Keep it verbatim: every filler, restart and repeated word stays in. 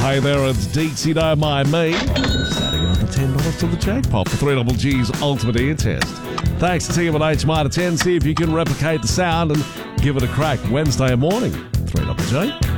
Hey there, it's Deetsy, don't mind me. Starting another ten dollars to the jackpot for three Double G's Ultimate Ear Test. Thanks to Team at H Mitre ten. See if you can replicate the sound and give it a crack Wednesday morning. three Double G.